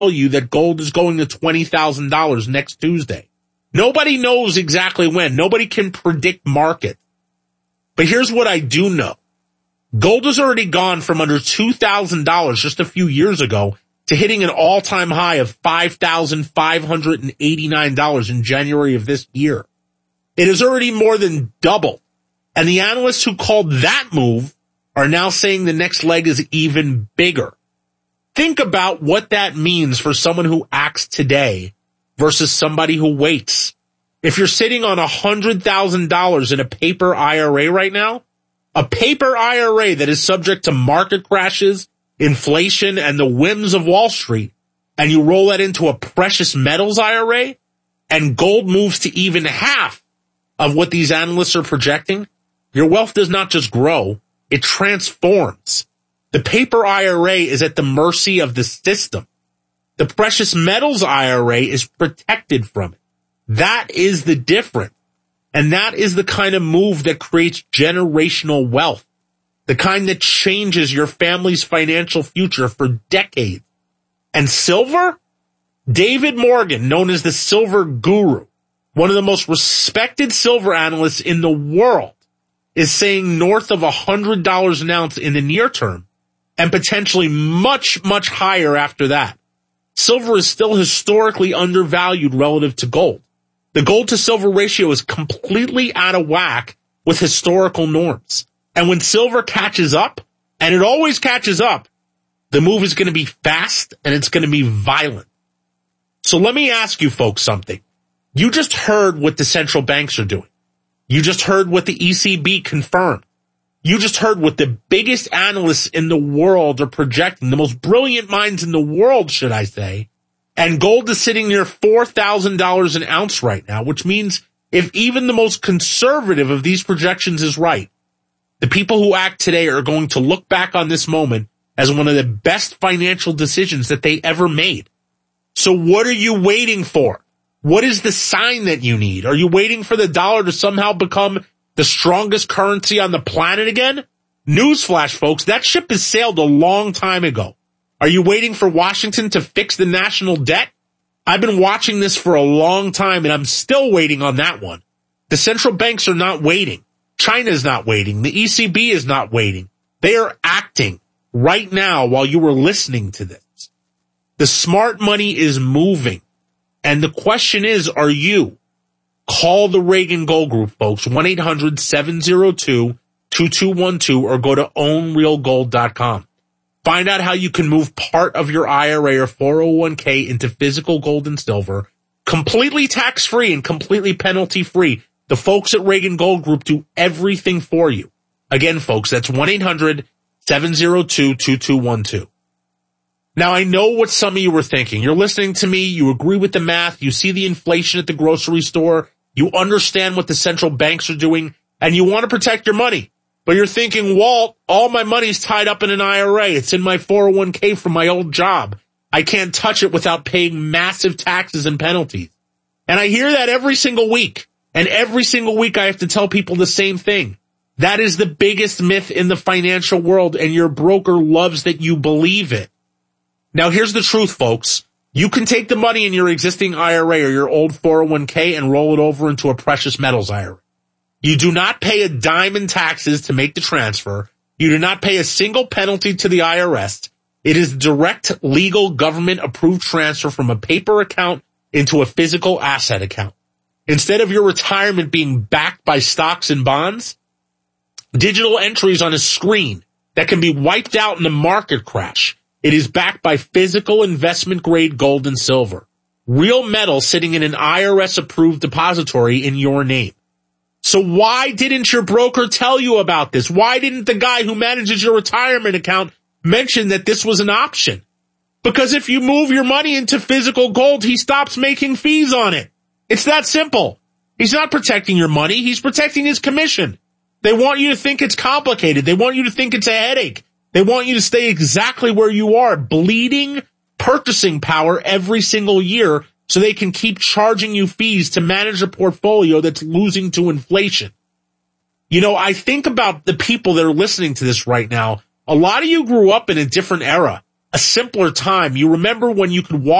you that gold is going to $20,000 next Tuesday. Nobody knows exactly when. Nobody can predict market. But here's what I do know. Gold has already gone from under $2,000 just a few years ago to hitting an all-time high of $5,589 in January of this year. It is already more than doubled. And the analysts who called that move are now saying the next leg is even bigger. Think about what that means for someone who acts today versus somebody who waits. If you're sitting on $100,000 in a paper IRA right now, a paper IRA that is subject to market crashes, inflation, and the whims of Wall Street, and you roll that into a precious metals IRA, and gold moves to even half of what these analysts are projecting, your wealth does not just grow, it transforms. The paper IRA is at the mercy of the system. The precious metals IRA is protected from it. That is the difference. And that is the kind of move that creates generational wealth, the kind that changes your family's financial future for decades. And silver? David Morgan, known as the silver guru, one of the most respected silver analysts in the world, is saying north of $100 an ounce in the near term and potentially much, much higher after that. Silver is still historically undervalued relative to gold. The gold to silver ratio is completely out of whack with historical norms. And when silver catches up, and it always catches up, the move is going to be fast and it's going to be violent. So let me ask you folks something. You just heard what the central banks are doing. You just heard what the ECB confirmed. You just heard what the biggest analysts in the world are projecting, the most brilliant minds in the world, should I say. And gold is sitting near $4,000 an ounce right now, which means if even the most conservative of these projections is right, the people who act today are going to look back on this moment as one of the best financial decisions that they ever made. So what are you waiting for? What is the sign that you need? Are you waiting for the dollar to somehow become the strongest currency on the planet again? Newsflash, folks, that ship has sailed a long time ago. Are you waiting for Washington to fix the national debt? I've been watching this for a long time, and I'm still waiting on that one. The central banks are not waiting. China's not waiting. The ECB is not waiting. They are acting right now while you were listening to this. The smart money is moving. And the question is, are you? Call the Reagan Gold Group, folks, 1-800-702-2212, or go to ownrealgold.com. Find out how you can move part of your IRA or 401k into physical gold and silver, completely tax-free and completely penalty-free. The folks at Reagan Gold Group do everything for you. Again, folks, that's 1-800-702-2212. Now, I know what some of you were thinking. You're listening to me. You agree with the math. You see the inflation at the grocery store. You understand what the central banks are doing, and you want to protect your money. But you're thinking, Walt, all my money's tied up in an IRA. It's in my 401k from my old job. I can't touch it without paying massive taxes and penalties. And I hear that every single week. And every single week I have to tell people the same thing. That is the biggest myth in the financial world, and your broker loves that you believe it. Now, here's the truth, folks. You can take the money in your existing IRA or your old 401k and roll it over into a precious metals IRA. You do not pay a dime in taxes to make the transfer. You do not pay a single penalty to the IRS. It is direct, legal, government-approved transfer from a paper account into a physical asset account. Instead of your retirement being backed by stocks and bonds, digital entries on a screen that can be wiped out in a market crash. It is backed by physical investment-grade gold and silver. Real metal sitting in an IRS-approved depository in your name. So why didn't your broker tell you about this? Why didn't the guy who manages your retirement account mention that this was an option? Because if you move your money into physical gold, he stops making fees on it. It's that simple. He's not protecting your money. He's protecting his commission. They want you to think it's complicated. They want you to think it's a headache. They want you to stay exactly where you are, bleeding purchasing power every single year so they can keep charging you fees to manage a portfolio that's losing to inflation. You know, I think about the people that are listening to this right now. A lot of you grew up in a different era. a simpler time. You remember when you could walk